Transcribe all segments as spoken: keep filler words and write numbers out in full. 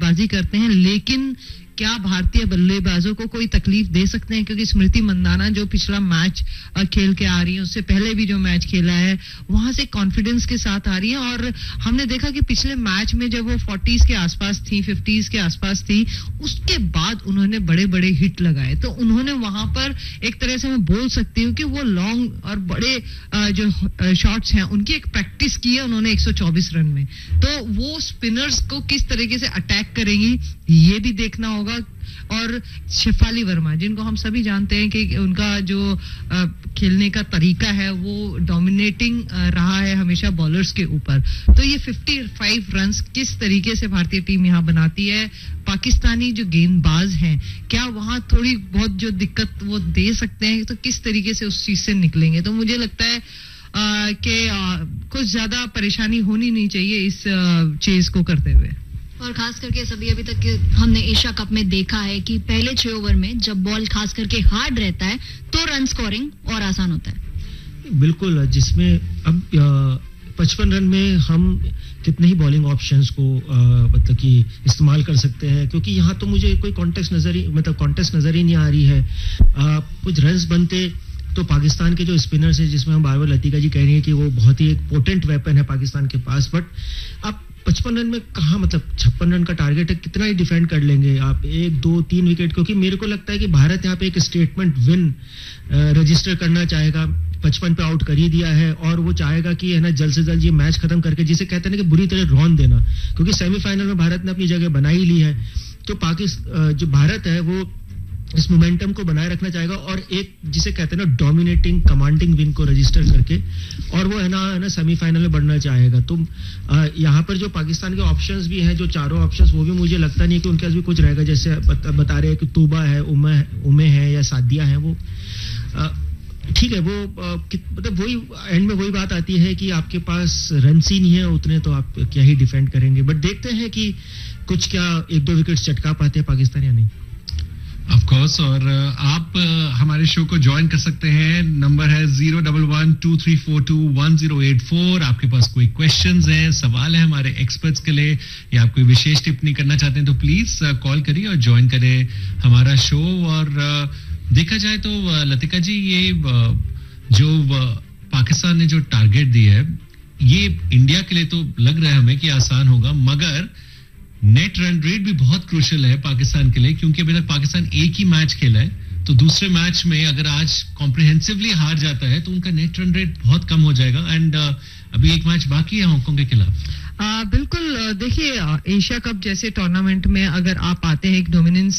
गेंदबाजी करते हैं, लेकिन क्या भारतीय बल्लेबाजों को कोई तकलीफ दे सकते हैं? क्योंकि स्मृति मंदाना जो पिछला मैच खेल के आ रही है, उससे पहले भी जो मैच खेला है वहां से कॉन्फिडेंस के साथ आ रही है, और हमने देखा कि पिछले मैच में जब वो फोर्टीज के आसपास थी, फिफ्टीज के आसपास थी, उसके बाद उन्होंने बड़े बड़े हिट लगाए। तो उन्होंने वहां पर एक तरह से मैं बोल सकती हूँ कि वो लॉन्ग और बड़े जो शॉट्स हैं उनकी एक प्रैक्टिस की है उन्होंने एक सौ चौबीस रन में। तो वो स्पिनर्स को किस तरीके से अटैक करेंगी ये भी देखना होगा। और शेफाली वर्मा, जिनको हम सभी जानते हैं कि उनका जो आ, खेलने का तरीका है वो डोमिनेटिंग रहा है हमेशा बॉलर्स के ऊपर। तो ये पचपन रन्स किस तरीके से भारतीय टीम यहां बनाती है? पाकिस्तानी जो गेंदबाज हैं क्या वहां थोड़ी बहुत जो दिक्कत वो दे सकते हैं? तो किस तरीके से उस चीज से निकलेंगे? तो मुझे लगता है कि कुछ ज्यादा परेशानी होनी नहीं चाहिए इस चेज को करते हुए। और खास करके सभी अभी तक हमने एशिया कप में देखा है कि पहले छह ओवर में जब बॉल खास करके हार्ड रहता है तो रन स्कोरिंग और आसान होता है। बिल्कुल, जिसमें अब पचपन रन में हम कितने ही बॉलिंग ऑप्शंस को मतलब कि इस्तेमाल कर सकते हैं, क्योंकि यहाँ तो मुझे कोई कॉन्टेक्स्ट नजर ही मतलब कॉन्टेक्स्ट नजर ही नहीं आ रही है। आ, कुछ रन्स बनते तो पाकिस्तान के जो स्पिनर्स हैं, जिसमें हम बार बार लतिका जी कह रही है कि वो बहुत ही एक पोटेंट वेपन है पाकिस्तान के पास, बट अब पचपन रन में कहाँ, मतलब छप्पन रन का टारगेट है, कितना ही डिफेंड कर लेंगे आप, एक दो तीन विकेट? क्योंकि मेरे को लगता है कि भारत यहाँ पे एक स्टेटमेंट विन रजिस्टर करना चाहेगा। पचपन पे आउट कर ही दिया है और वो चाहेगा कि है ना जल्द से जल्द ये मैच खत्म करके, जिसे कहते हैं ना कि बुरी तरह रौन देना, क्योंकि सेमीफाइनल में भारत ने अपनी जगह बना ही ली है। तो पाकिस्तान जो भारत है वो इस मोमेंटम को बनाए रखना चाहेगा और एक जिसे कहते हैं ना डोमिनेटिंग कमांडिंग विन को रजिस्टर करके, और वो है ना है ना सेमीफाइनल में बढ़ना चाहेगा। तो यहाँ पर जो पाकिस्तान के ऑप्शंस भी हैं, जो चारों ऑप्शंस, वो भी मुझे लगता नहीं कि उनके पास भी कुछ रहेगा। जैसे बता, बता रहे हैं कि तूबा है, उमे उमे है या सादिया है, वो ठीक है, वो मतलब वही एंड में वही बात आती है कि आपके पास रन ही नहीं है उतने, तो आप क्या ही डिफेंड करेंगे। बट देखते हैं कि कुछ क्या एक दो विकेट चटका पाते हैं पाकिस्तान या नहीं। ऑफ कोर्स, और आप हमारे शो को ज्वाइन कर सकते हैं। नंबर है zero double one two three four to one zero eight four. आपके पास कोई क्वेश्चंस हैं, सवाल है हमारे एक्सपर्ट्स के लिए, या आप कोई विशेष टिप्पणी करना चाहते हैं तो प्लीज कॉल करिए और ज्वाइन करें हमारा शो। और देखा जाए तो लतिका जी, ये जो पाकिस्तान ने जो टारगेट दिया है ये इंडिया के लिए तो लग रहा है हमें कि आसान होगा, मगर नेट रन रेट भी बहुत क्रूशियल है पाकिस्तान के लिए, क्योंकि अभी तक पाकिस्तान एक ही मैच खेला है। तो दूसरे मैच में अगर आज कॉम्प्रिहेंसिवली हार जाता है तो उनका नेट रन रेट बहुत कम हो जाएगा। एंड uh, अभी एक मैच बाकी है हांगकांग के खिलाफ। आ, बिल्कुल, देखिए एशिया कप जैसे टूर्नामेंट में अगर आप आते हैं एक डोमिनेंस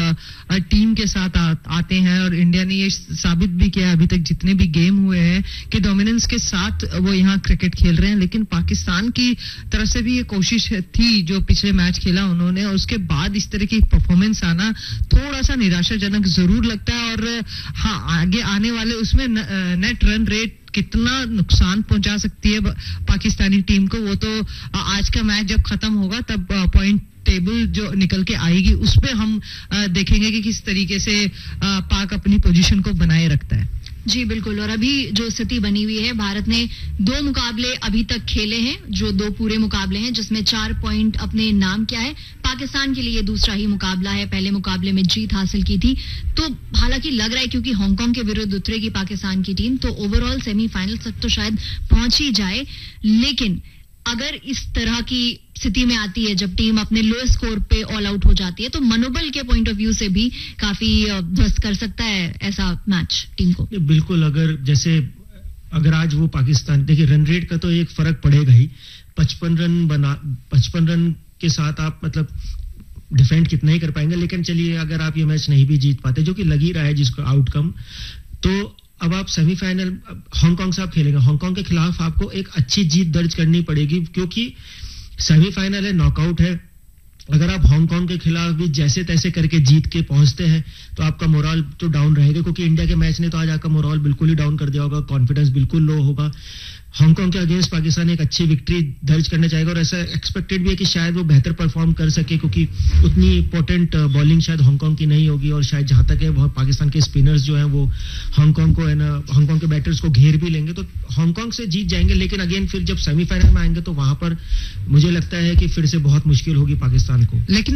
टीम के साथ आ, आते हैं, और इंडिया ने ये साबित भी किया अभी तक जितने भी गेम हुए हैं कि डोमिनेंस के साथ वो यहाँ क्रिकेट खेल रहे हैं। लेकिन पाकिस्तान की तरफ से भी ये कोशिश थी जो पिछले मैच खेला उन्होंने, और उसके बाद इस तरह की परफॉर्मेंस आना थोड़ा सा निराशाजनक जरूर लगता है। और हाँ, आगे आने वाले उसमें नेट रन रेट कितना नुकसान पहुंचा सकती है पाकिस्तानी टीम को, वो तो आज का मैच जब खत्म होगा तब पॉइंट टेबल जो निकल के आएगी उस पे हम देखेंगे कि किस तरीके से पाक अपनी पोजीशन को बनाए रखता है। जी बिल्कुल, और अभी जो स्थिति बनी हुई है, भारत ने दो मुकाबले अभी तक खेले हैं, जो दो पूरे मुकाबले हैं जिसमें चार पॉइंट अपने नाम किया है। पाकिस्तान के लिए दूसरा ही मुकाबला है, पहले मुकाबले में जीत हासिल की थी। तो हालांकि लग रहा है क्योंकि हांगकांग के विरुद्ध उतरेगी पाकिस्तान की टीम, तो ओवरऑल सेमीफाइनल तक तो शायद पहुंच ही जाए। लेकिन अगर इस तरह की स्थिति में आती है जब टीम अपने लोएस्ट स्कोर पे ऑल आउट हो जाती है, तो मनोबल के पॉइंट ऑफ व्यू से भी काफी ध्वस्त कर सकता है ऐसा मैच टीम को। बिल्कुल, अगर जैसे अगर आज वो पाकिस्तान, देखिए रन रेट का तो एक फर्क पड़ेगा ही, पचपन रन बना पचपन रन के साथ आप मतलब डिफेंड कितना ही कर पाएंगे। लेकिन चलिए अगर आप ये मैच नहीं भी जीत पाते, जो कि लग ही रहा है जिसको आउटकम, तो अब आप सेमीफाइनल हांगकांग से आप खेलेंगे, हांगकांग के खिलाफ आपको एक अच्छी जीत दर्ज करनी पड़ेगी, क्योंकि सेमीफाइनल है, नॉकआउट है। अगर आप हांगकांग के खिलाफ भी जैसे तैसे करके जीत के पहुंचते हैं तो आपका मोरल तो डाउन रहेगा, क्योंकि इंडिया के मैच ने तो आज आपका मोरल बिल्कुल ही डाउन कर दिया होगा, कॉन्फिडेंस बिल्कुल लो होगा। हांगकांग के अगेंस्ट पाकिस्तान एक अच्छी विक्ट्री दर्ज करना चाहेगा, और ऐसा एक्सपेक्टेड भी है कि शायद वो बेहतर परफॉर्म कर सके, क्योंकि उतनी इंपॉर्टेंट बॉलिंग शायद हांगकांग की नहीं होगी। और शायद जहां तक है वो पाकिस्तान के स्पिनर्स जो हैं वो हांगकांग को है ना हांगकांग के बैटर्स को घेर भी लेंगे, तो हांगकांग से जीत जाएंगे। लेकिन अगेन फिर जब सेमीफाइनल में आएंगे तो वहां पर मुझे लगता है कि फिर से बहुत मुश्किल होगी पाकिस्तान को। लेकिन